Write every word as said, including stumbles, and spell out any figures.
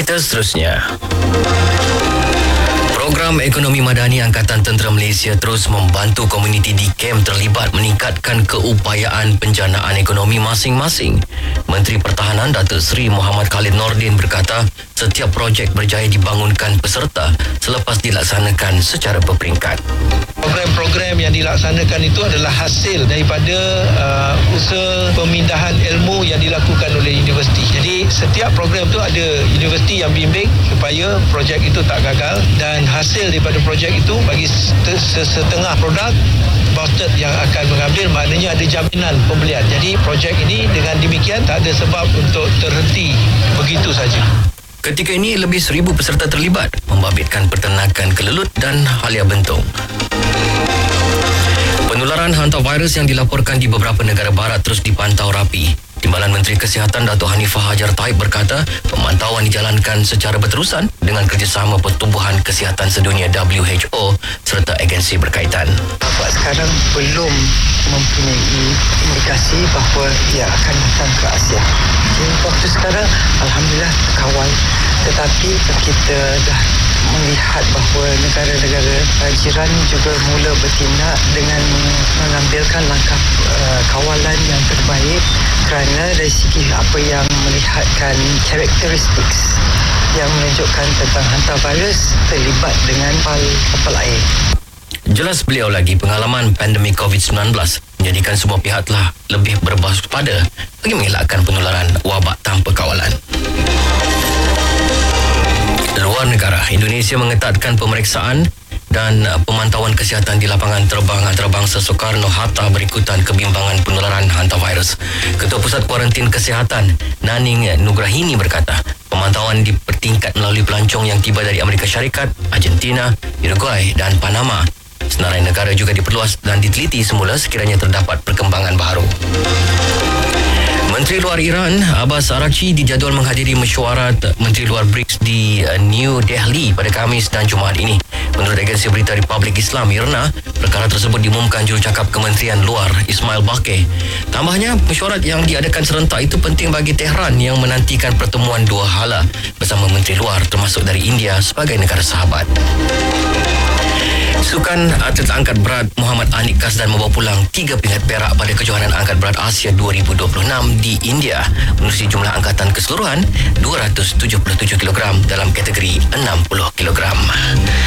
Berita seterusnya. Program Ekonomi Madani Angkatan Tentera Malaysia terus membantu komuniti di kem terlibat meningkatkan keupayaan penjanaan ekonomi masing-masing. Menteri Pertahanan Datuk Seri Muhammad Khalid Nordin berkata, setiap projek berjaya dibangunkan peserta selepas dilaksanakan secara berperingkat. Program-program yang dilaksanakan itu adalah hasil daripada uh, usaha pemindahan ilmu yang dilakukan oleh universiti. Jadi setiap program itu ada universiti yang bimbing supaya projek itu tak gagal, dan hasil daripada projek itu bagi setengah produk bought yang akan mengambil, maknanya ada jaminan pembelian. Jadi projek ini dengan demikian tak ada sebab untuk terhenti begitu saja. Ketika ini lebih seribu peserta terlibat membabitkan peternakan kelelut dan halia bentung. Penularan hantavirus yang dilaporkan di beberapa negara barat terus dipantau rapi. Timbalan Menteri Kesihatan Datuk Hanifah Hajar Taib berkata, pemantauan dijalankan secara berterusan dengan kerjasama Pertubuhan Kesihatan Sedunia W H O serta agensi berkaitan. Buat sekarang belum mempunyai indikasi bahawa ia akan datang ke Asia. Jadi waktu sekarang Alhamdulillah terkawal, tetapi kita dah melihat bahawa negara-negara jiran juga mula bertindak dengan mengambilkan langkah uh, kawalan yang terbaik, kerana dari segi apa yang melihatkan karakteristik yang menunjukkan tentang hantavirus terlibat dengan kapal, kapal air. Jelas beliau lagi, pengalaman pandemik covid sembilan belas menjadikan semua pihak telah lebih berwaspada bagi mengelakkan penularan wabak tanpa kawalan. Luar negara, Indonesia mengetatkan pemeriksaan dan pemantauan kesihatan di lapangan terbang antarabangsa Soekarno-Hatta berikutan kebimbangan penularan hantavirus. Ketua Pusat Kuarantin Kesihatan Naning Nugrahini berkata, pemantauan dipertingkat melalui pelancong yang tiba dari Amerika Syarikat, Argentina, Uruguay dan Panama. Senarai negara juga diperluas dan diteliti semula sekiranya terdapat perkembangan baru. Menteri Luar Iran Abbas Araghchi dijadual menghadiri mesyuarat Menteri Luar B R I C S di New Delhi pada Khamis dan Jumaat ini. Menurut agensi berita Republik Islam I R N A, perkara tersebut diumumkan jurucakap Kementerian Luar Ismail Baqir. Tambahnya, mesyuarat yang diadakan serentak itu penting bagi Tehran yang menantikan pertemuan dua hala bersama Menteri Luar termasuk dari India sebagai negara sahabat. Sukan atlet angkat berat Muhammad Anik Kasdan membawa pulang tiga pingat perak pada kejohanan angkat berat Asia dua ribu dua puluh enam di India, menerusi jumlah angkatan keseluruhan dua ratus tujuh puluh tujuh kilogram dalam kategori enam puluh kilogram.